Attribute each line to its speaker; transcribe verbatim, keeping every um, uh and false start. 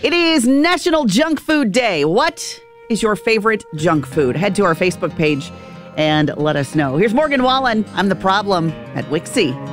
Speaker 1: It is National Junk Food Day. What is your favorite junk food? Head to our Facebook page and let us know. Here's Morgan Wallen. I'm the Problem at Wixie.